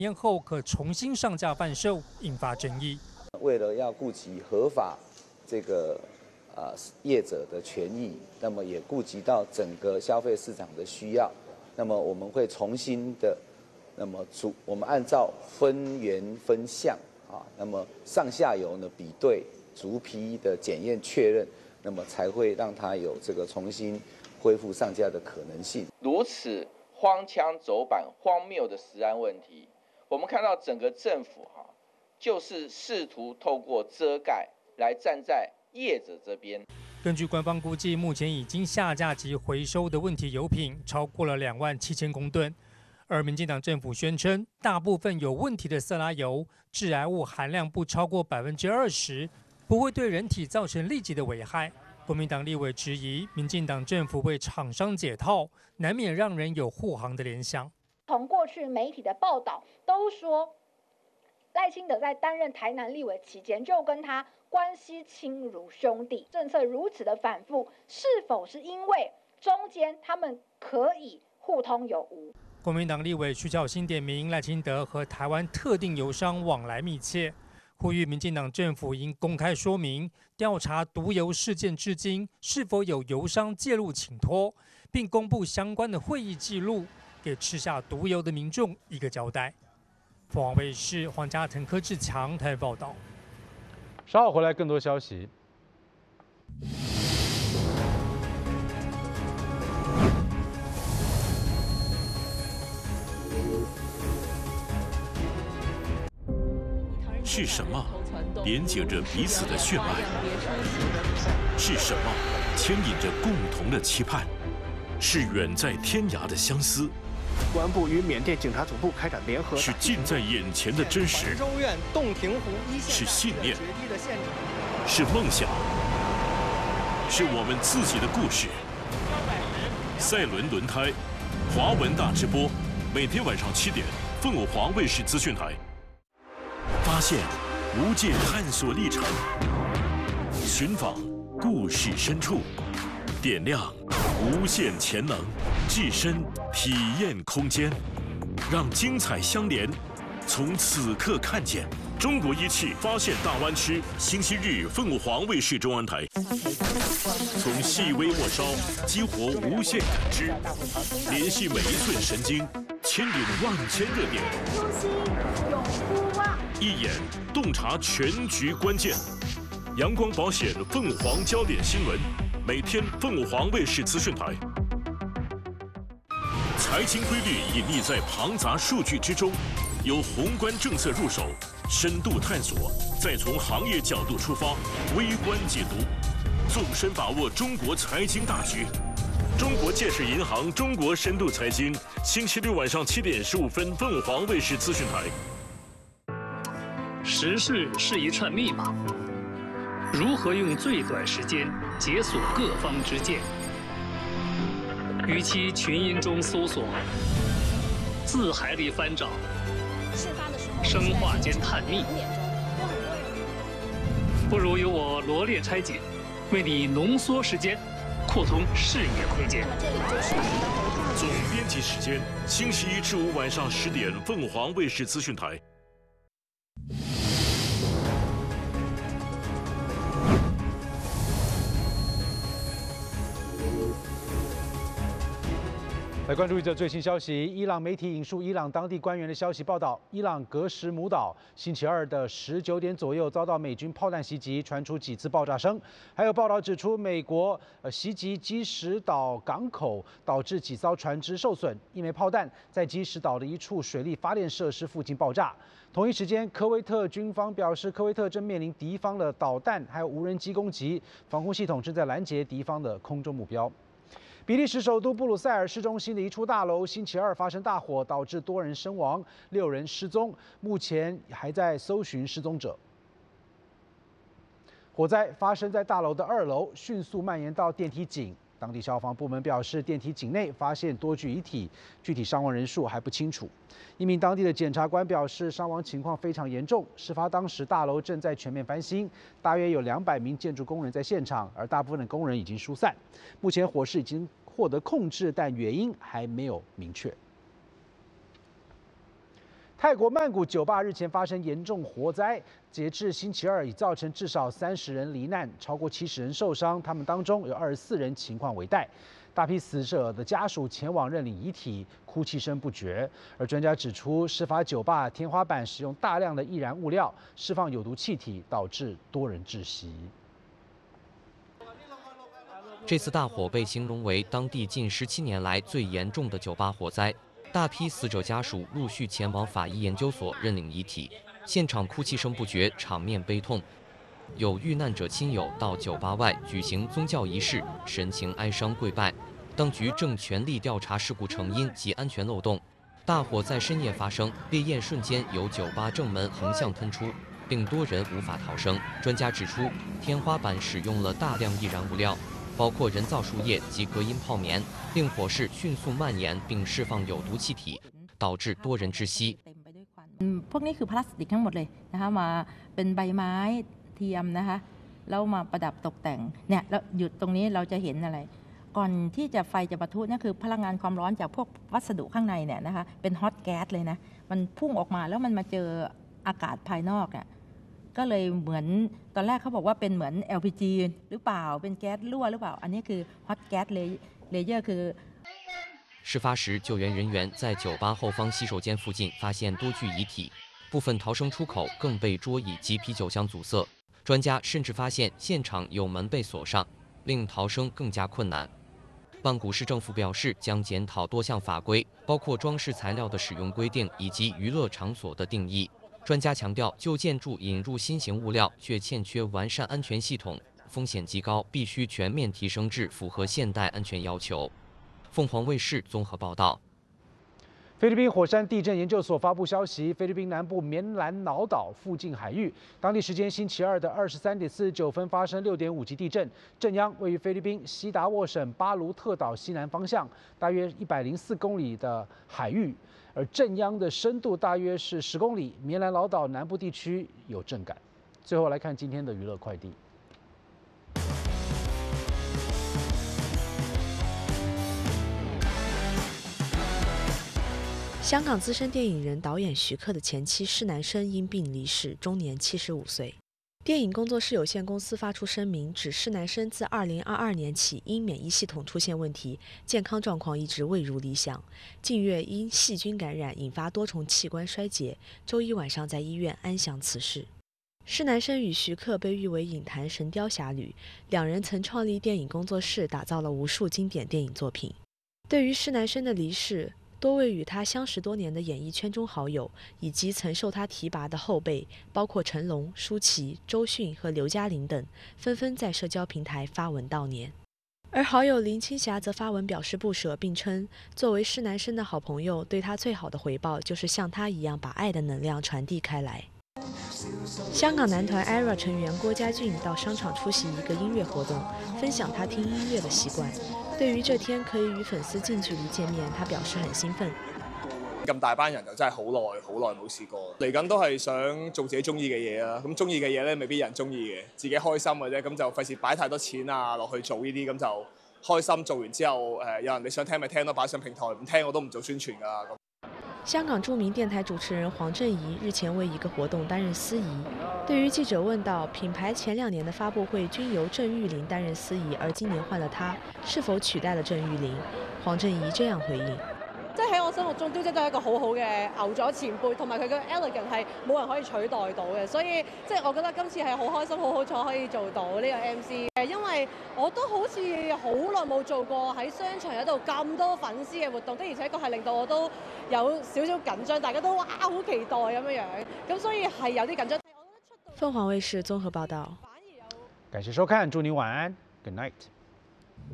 验后可重新上架贩售，引发争议。 为了要顾及合法这个业者的权益，那么也顾及到整个消费市场的需要，那么我们会重新的，我们按照分源分项那么上下游呢比对逐批的检验确认，那么才会让它有这个重新恢复上架的可能性。 如此荒腔走板、荒谬的食安问题，我们看到整个政府就是试图透过遮盖来站在业者这边。 根据官方估计，目前已经下架及回收的问题油品超过了27000公吨。而民进党政府宣称，大部分有问题的色拉油致癌物含量不超过20%，不会对人体造成立即的危害。国民党立委质疑，民进党政府为厂商解套，难免让人有护航的联想。 从过去媒体的报道都说，赖清德在担任台南立委期间就跟他关系亲如兄弟。政策如此的反复，是否是因为中间他们可以互通有无？ 国民党立委徐巧芯点名赖清德和台湾特定油商往来密切，呼吁民进党政府应公开说明调查毒油事件至今是否有油商介入请托，并公布相关的会议记录，给吃下毒油的民众一个交代。凤凰卫视黄家腾、柯志强台报道。 稍后回来更多消息。 是什么连接着彼此的血脉？是什么牵引着共同的期盼？是远在天涯的相思。 公安部与缅甸警察总部开展联合。 是近在眼前的真实。 州院洞庭湖一线。 是信念。是梦想。是我们自己的故事。赛伦轮胎，华文大直播，每天晚上7点，凤凰卫视资讯台。发现无界探索历程，寻访故事深处，点亮无限潜能，置身体验空间，让精彩相连。从此刻看见中国仪器发现大湾区，星期日凤凰卫视中央台。从细微末梢激活无限感知，联系每一寸神经，牵引万千热点。一眼洞察全局关键，阳光保险凤凰焦点新闻，每天凤凰卫视资讯台。财经规律隐匿在庞杂数据之中，由宏观政策入手，深度探索，再从行业角度出发，微观解读，纵深把握中国财经大局。中国建设银行中国深度财经，星期六晚上7点15分，凤凰卫视资讯台。 时事是一串密码，如何用最短时间解锁各方之见？与其群音中搜索，字海里翻找，生化间探秘，不如由我罗列拆解，为你浓缩时间，扩通视野空间。 总编辑时间：星期1至5晚上10点，凤凰卫视资讯台。 来关注一则最新消息，伊朗媒体引述伊朗当地官员的消息报道，伊朗格什姆岛星期二的19点左右遭到美军炮弹袭击，传出几次爆炸声。还有报道指出，美国袭击基什岛港口，导致几艘船只受损。一枚炮弹在基什岛的一处水力发电设施附近爆炸。同一时间，科威特军方表示，科威特正面临敌方的导弹还有无人机攻击，防空系统正在拦截敌方的空中目标。比利时首都布鲁塞尔市中心的一处大楼星期二发生大火，导致多人身亡，6人失踪，目前还在搜寻失踪者。火灾发生在大楼的2楼，迅速蔓延到电梯井。当地消防部门表示，电梯井内发现多具遗体，具体伤亡人数还不清楚。一名当地的检察官表示，伤亡情况非常严重。事发当时，大楼正在全面翻新，大约有200名建筑工人在现场，而大部分的工人已经疏散。目前火势已经获得控制，但原因还没有明确。 泰国曼谷酒吧日前发生严重火灾，截至星期二已造成至少30人罹难，超过70人受伤，他们当中有24人情况危殆。大批死者的家属前往认领遗体，哭泣声不绝。而专家指出，事发酒吧天花板使用大量的易燃物料，释放有毒气体，导致多人窒息。 这次大火被形容为当地近17年来最严重的酒吧火灾，大批死者家属陆续前往法医研究所认领遗体，现场哭泣声不绝，场面悲痛。有遇难者亲友到酒吧外举行宗教仪式，神情哀伤跪拜。当局正全力调查事故成因及安全漏洞。大火在深夜发生，烈焰瞬间由酒吧正门横向喷出，令多人无法逃生。专家指出，天花板使用了大量易燃物料，包括人造树叶及隔音泡棉，令火势迅速蔓延并释放有毒气体，导致多人窒息。 พวกนี้คือพลาสติกทั้งหมดเลยนะคะมาเป็นใบไม้เทียมนะคะแล้วมาประดับตกแต่งเนี่ยแล้วหยุดตรงนี้เราจะเห็นอะไรก่อนที่จะไฟจะปะทุนั่นคือพลังงานความร้อนจากพวกวัสดุข้างในเนี่ยนะคะเป็นฮอตแก๊สเลยนะมันพุ่งออกมาแล้วมันมาเจออากาศภายนอกเนี่ยก็เลยเหมือนตอนแรกเขาบอกว่าเป็นเหมือน LPG หรือเปล่าเป็นแก๊สรั่วหรือเปล่าอันนี้คือฮอตแก๊สเลเยอร์คือ事发时，救援人员在酒吧后方洗手间附近发现多具遗体，部分逃生出口更被桌椅及啤酒箱阻塞。专家甚至发现现场有门被锁上，令逃生更加困难。曼谷市政府表示，将检讨多项法规，包括装饰材料的使用规定以及娱乐场所的定义。专家强调，旧建筑引入新型物料却欠缺完善安全系统，风险极高，必须全面提升至符合现代安全要求。凤凰卫视综合报道。 菲律宾火山地震研究所发布消息，菲律宾南部棉兰瑙岛附近海域，当地时间星期二的23:49分发生6.5级地震，震央位于菲律宾西达沃省巴卢特岛西南方向，大约104公里的海域，而震央的深度大约是10公里。棉兰瑙岛南部地区有震感。最后来看今天的娱乐快递。 香港资深电影人、导演徐克的前妻施南生因病离世，终年75岁。电影工作室有限公司发出声明，指施南生自2022年起因免疫系统出现问题，健康状况一直未如理想。近月因细菌感染引发多重器官衰竭，周一晚上在医院安详辞世。施南生与徐克被誉为影坛神雕侠侣，两人曾创立电影工作室，打造了无数经典电影作品。对于施南生的离世，多位与他相识多年的演艺圈中好友，以及曾受他提拔的后辈，包括成龙、舒淇、周迅和刘嘉玲等，纷纷在社交平台发文悼念。而好友林青霞则发文表示不舍，并称作为施南生的好朋友，对他最好的回报就是像他一样把爱的能量传递开来。香港男团 ERA 成员郭家俊到商場出席一個音樂活動，分享他聽音樂的習慣。對於這天可以與粉絲近距離見面，他表示很興奮。 咁大班人就真係好耐冇試過，嚟緊都係想做自己中意嘅嘢啦。咁中意嘅嘢咧，未必有人中意嘅，自己開心嘅啫。咁就費事擺太多錢啊落去做呢啲，咁就開心做完之後，有人你想聽咪聽咯，擺上平台，唔聽我都唔做宣傳㗎。 香港著名電台主持人黃正儀日前為一個活動擔任司儀。對於記者問到品牌前2年的發布會均由鄭裕玲擔任司儀，而今年換了她，是否取代了鄭裕玲？黃正儀這樣回應。 即係喺我心目中，雕姐都係一個好好嘅牛咗前輩，同埋佢嘅 elegant 係冇人可以取代到嘅，所以即係我覺得今次係好開心、好好彩可以做到呢個 MC。因為我都好似好耐冇做過喺商場有度咁多粉絲嘅活動，的而且確係令到我都有少少緊張，大家都哇好期待咁樣，咁所以係有啲緊張。 鳳凰衛視綜合報道。 感謝收看，祝您晚安 ，Good night。